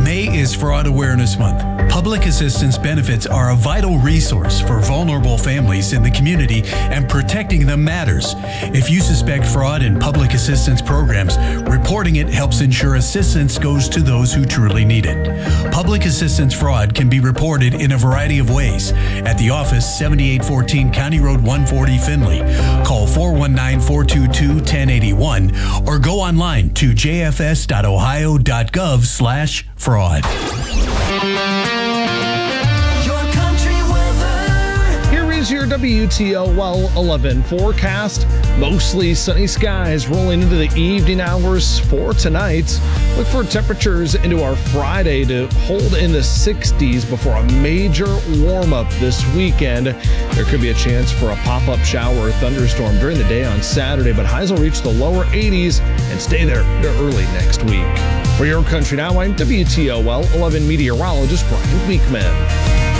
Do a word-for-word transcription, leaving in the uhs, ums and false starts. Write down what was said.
May is Fraud Awareness Month. Public assistance benefits are a vital resource for vulnerable families in the community, and protecting them matters. If you suspect fraud in public assistance programs, reporting it helps ensure assistance goes to those who truly need it. Public assistance fraud can be reported in a variety of ways. At the office, seventy-eight fourteen County Road one forty, Findlay. Call four one nine, four two two, one zero eight one or go online to j f s dot ohio dot gov slash fraud. Here's your W T O L eleven forecast. Mostly sunny skies rolling into the evening hours for tonight. Look for temperatures into our Friday to hold in the sixties before a major warm-up this weekend. There could be a chance for a pop-up shower or thunderstorm during the day on Saturday, but highs will reach the lower eighties and stay there early next week. For Your Country Now, I'm W T O L eleven meteorologist Brian Weekman.